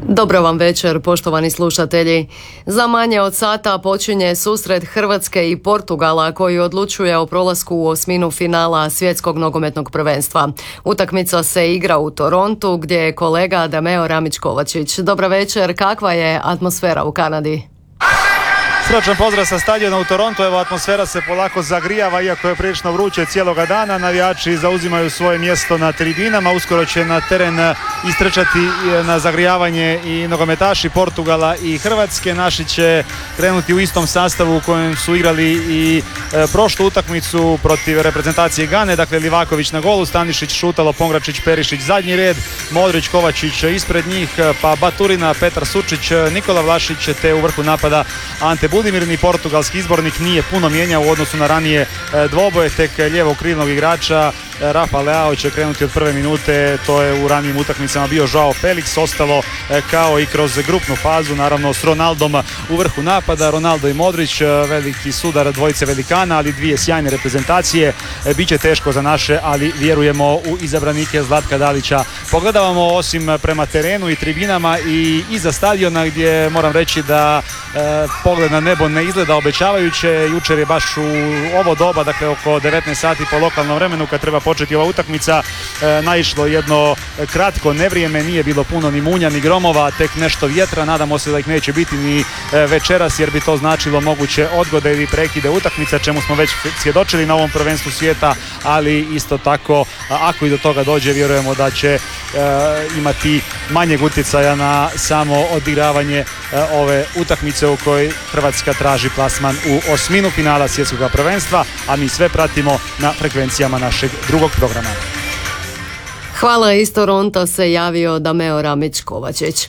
Dobro vam večer, poštovani slušatelji. Za manje od sata počinje susret Hrvatske i Portugala koji odlučuje o prolasku u osminu finala svjetskog nogometnog prvenstva. Utakmica se igra u Torontu gdje je kolega Dameo Ramić-Kovačić. Dobra večer, kakva je atmosfera u Kanadi? Srdačan pozdrav sa stadiona u Torontu. Evo, atmosfera se polako zagrijava, iako je prilično vruće cijeloga dana. Navijači zauzimaju svoje mjesto na tribinama. Uskoro će na teren istrčati na zagrijavanje i nogometaši Portugala i Hrvatske. Naši će krenuti u istom sastavu u kojem su igrali i prošlu utakmicu protiv reprezentacije Gane. Dakle, Livaković na golu, Stanišić, Šutalo, Pongračić, Perišić zadnji red, Modrić, Kovačić ispred njih, pa Baturina, Petar Sučić, Nikola Vlašić, te u vrhu napada Ante Budimirni. Portugalski izbornik nije puno mijenjao u odnosu na ranije dvoboje, tek lijevog krilnog igrača Rafa Leao će krenuti od prve minute. To je u ranijim utakmicama bio Joao Felix. Ostalo kao i kroz grupnu fazu, naravno s Ronaldom u vrhu napada. Ronaldo i Modrić, veliki sudar dvojice velikana, ali dvije sjajne reprezentacije. Biće teško za naše, ali vjerujemo u izabranike Zlatka Dalića. Pogledavamo osim prema terenu i tribinama i iza stadiona, gdje moram reći da pogled na nebo ne izgleda obećavajuće. Jučer je baš u ovo doba, dakle oko 19 sati po lokalnom vremenu, kad treba početi ova utakmica, naišlo jedno kratko nevrijeme, nije bilo puno ni munja ni gromova, tek nešto vjetra. Nadamo se da ih neće biti ni večeras, jer bi to značilo moguće odgode ili prekide utakmica, čemu smo već svjedočili na ovom prvenstvu svijeta, ali isto tako, ako i do toga dođe, vjerujemo da će imati manjeg utjecaja na samo odigravanje ove utakmice u kojoj Hrvatska traži plasman u osminu finala svjetskog prvenstva, a mi sve pratimo na frekvencijama našeg drugog programa. Hvala, iz Toronta se javio Dameo Ramić-Kovačić.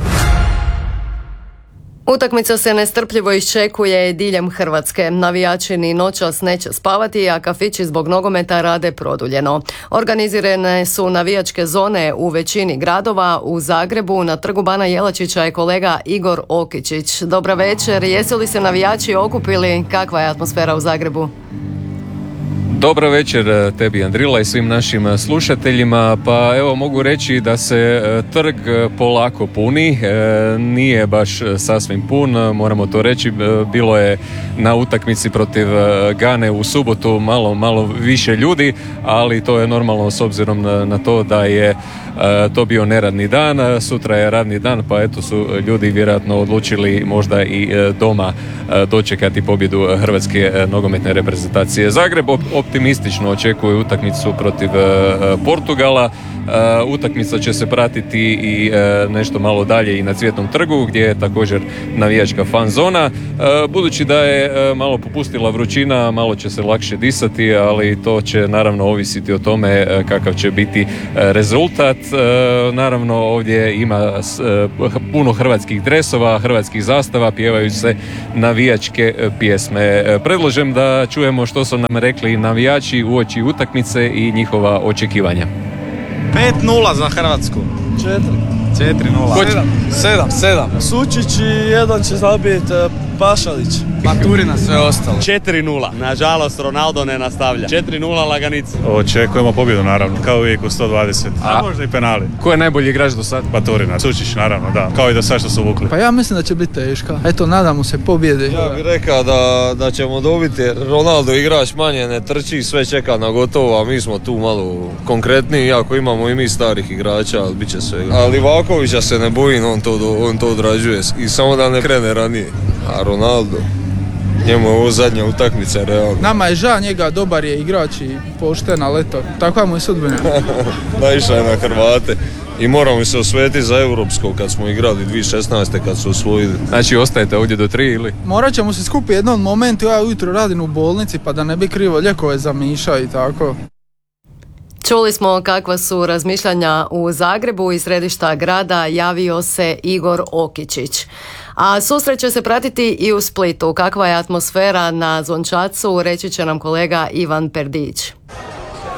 Utakmica se nestrpljivo iščekuje diljem Hrvatske. Navijači ni noćas neće spavati, a kafići zbog nogometa rade produljeno. Organizirane su navijačke zone u većini gradova. U Zagrebu na trgu Bana Jelačića je kolega Igor Okičić. Dobra večer, jesu li se navijači okupili? Kakva je atmosfera u Zagrebu? Dobro večer tebi, Andrila, i svim našim slušateljima. Pa evo, mogu reći da se trg polako puni, nije baš sasvim pun, moramo to reći. Bilo je na utakmici protiv Gane u subotu malo više ljudi, ali to je normalno s obzirom na to da je to bio neradni dan, sutra je radni dan, pa eto su ljudi vjerojatno odlučili možda i doma dočekati pobjedu Hrvatske nogometne reprezentacije. Zagreb optimistično očekuje utakmicu protiv Portugala. Utakmica će se pratiti i nešto malo dalje i na Cvjetnom trgu, gdje je također navijačka fan zona. Budući da je malo popustila vrućina, malo će se lakše disati, ali to će naravno ovisiti o tome kakav će biti rezultat. Naravno, ovdje ima puno hrvatskih dresova, hrvatskih zastava, pjevaju se navijačke pjesme. Predlažem da čujemo što su nam rekli navijači uoči utakmice i njihova očekivanja. 5-0 za Hrvatsku. 4-0. 7. Sučić i jedan će zabiti Pašalić. Baturina, sve ostalo. 4-0. Nažalost, Ronaldo ne nastavlja. 4-0 laganica. Očekujemo pobjedu, naravno, kao uvijek u 120. A možda i penali. Ko je najbolji igrač do sad? Baturina, Sučić, naravno, da. Kao i do sad što su vukli. Pa ja mislim da će biti teška. Eto, nadamo se pobjede. Ja bih rekao da ćemo dobiti, jer Ronaldo igrač manje ne trči, sve čeka na gotovo, a mi smo tu malo konkretniji, iako imamo i mi starih igrača, ali bit će sve. A Livakovića se ne bojim, on to odrađuje i samo da ne krene ranije. A Ronaldo, njemu je ovo zadnja utakmica, realno. Nama je žao njega, dobar je igrač i pošten, ali eto, takva mu je sudbina. Naišao je na Hrvate i moramo se osvetiti za europsko kad smo igrali 2016. kad su osvojili. Znači, ostajete ovdje do 3 ili? Morat ćemo se skupiti jednom momentu, ja ujutro radim u bolnici pa da ne bi krivo lijekove zamišao i tako. Čuli smo kakva su razmišljanja u Zagrebu. Iz središta grada javio se Igor Okičić. A susret će se pratiti i u Splitu. Kakva je atmosfera na Zvončacu, reći će nam kolega Ivan Perdić.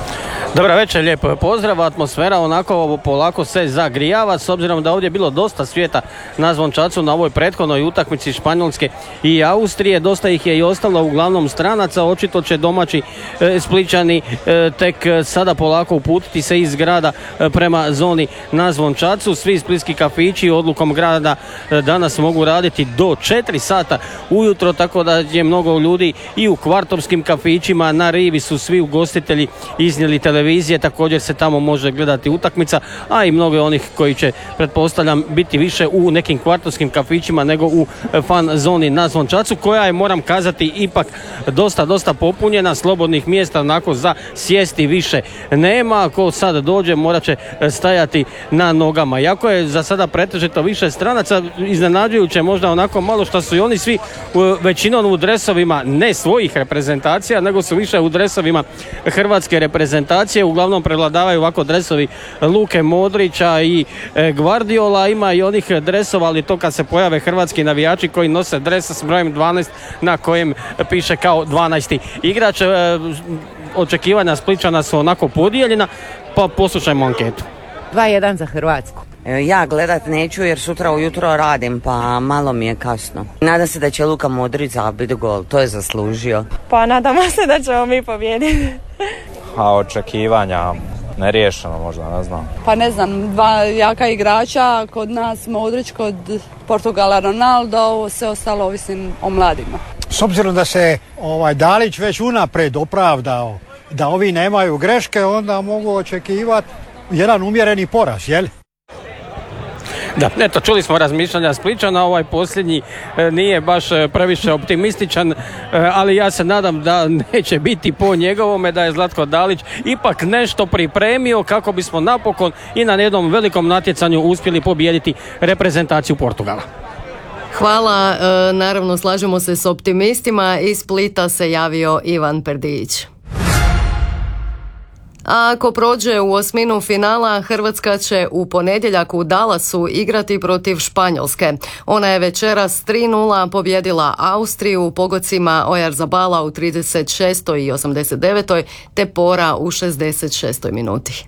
Dobar večer, lijep pozdrav. Atmosfera onako polako se zagrijava s obzirom da ovdje je bilo dosta svijeta na Zvončacu na ovoj prethodnoj utakmici Španjolske i Austrije. Dosta ih je i ostalo, uglavnom stranaca. Očito će domaći Splićani tek sada polako uputiti se iz grada prema zoni na Zvončacu. Svi splitski kafići odlukom grada danas mogu raditi do 4 sata ujutro, tako da je mnogo ljudi i u kvartovskim kafićima. Na rivi su svi ugostitelji iznijeli televizije, također se tamo može gledati utakmica, a i mnogo onih koji će, pretpostavljam, biti više u nekim kvartovskim kafićima nego u fan zoni na Zvončacu, koja je, moram kazati, ipak dosta popunjena. Slobodnih mjesta onako za sjesti više nema. Ako sad dođe morat će stajati na nogama. Iako je za sada pretežito više stranaca, iznenađujuće možda onako malo što su i oni svi većinom u dresovima ne svojih reprezentacija, nego su više u dresovima hrvatske reprezentacije. Uglavnom prevladavaju ovako dresovi Luke Modrića i Guardiola. Ima i onih dresova, ali to kad se pojave hrvatski navijači koji nose dres s brojem 12 na kojem piše kao 12. igrač. Očekivanja Splićana su onako podijeljena, pa poslušajmo anketu. 2-1 za Hrvatsku. Ja gledat neću jer sutra ujutro radim, pa malo mi je kasno. Nadam se da će Luka Modrić zabiti gol, to je zaslužio. Pa nadamo se da ćemo mi pobijediti. A očekivanja neriješeno možda, ne znam. Pa ne znam, dva jaka igrača, kod nas Modrić, kod Portugala Ronaldo, sve ostalo ovisim o mladima. S obzirom da se Dalić već unaprijed opravdao da ovi nemaju greške, onda mogu očekivati jedan umjereni poraz, jel? Da, eto, čuli smo razmišljanja Splićana, ovaj posljednji nije baš previše optimističan, ali ja se nadam da neće biti po njegovome, da je Zlatko Dalić ipak nešto pripremio kako bismo napokon i na jednom velikom natjecanju uspjeli pobijediti reprezentaciju Portugala. Hvala, naravno slažemo se s optimistima. Iz Splita se javio Ivan Perdić. A ako prođe u osminu finala, Hrvatska će u ponedjeljak u Dallasu igrati protiv Španjolske. Ona je večeras 3:0 pobjedila Austriju u pogodcima Oyarzabala u 36. i 89. te Pora u 66. minuti.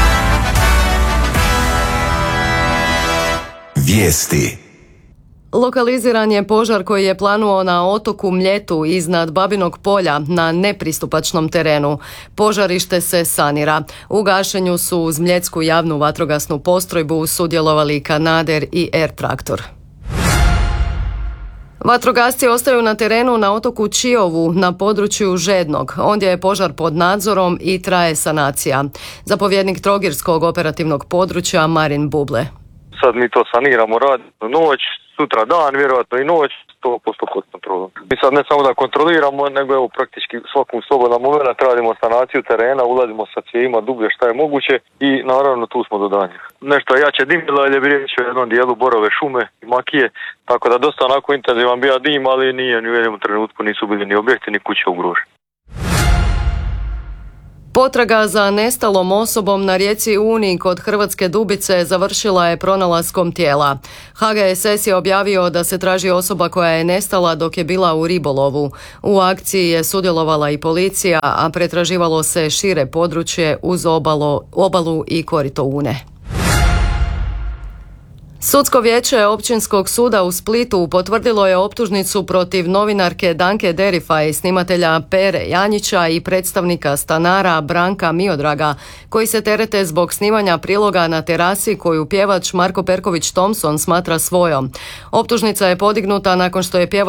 Vijesti. Lokaliziran je požar koji je planuo na otoku Mljetu iznad Babinog polja na nepristupačnom terenu. Požarište se sanira. U gašenju su uz Mljetsku javnu vatrogasnu postrojbu sudjelovali kanader i air traktor. Vatrogasci ostaju na terenu na otoku Čiovu na području Žednog. Ondje je požar pod nadzorom i traje sanacija. Zapovjednik Trogirskog operativnog područja Marin Buble. Sad mi to saniramo, radimo noć, sutra dan, vjerojatno i noć, 100% pod kontrolom. Mi sad ne samo da kontroliramo, nego evo praktički svakom slobodan moment radimo sanaciju terena, ulazimo sa cijevima dublje šta je moguće i naravno tu smo do danja. Nešto jače dimilo, ali je riječ o jednom dijelu borove šume i makije, tako da dosta onako intenzivan bio dim, ali nije ni u jednom trenutku nisu bili ni objekti ni kuće ugroženi. Potraga za nestalom osobom na rijeci Uni kod Hrvatske Dubice završila je pronalaskom tijela. HGSS je objavio da se traži osoba koja je nestala dok je bila u ribolovu. U akciji je sudjelovala i policija, a pretraživalo se šire područje uz obalu i korito Une. Sudsko vijeće Općinskog suda u Splitu potvrdilo je optužnicu protiv novinarke Danke Derifaj, snimatelja Pere Janjića i predstavnika stanara Branka Miodraga, koji se terete zbog snimanja priloga na terasi koju pjevač Marko Perković Thompson smatra svojom. Optužnica je podignuta nakon što je pjevač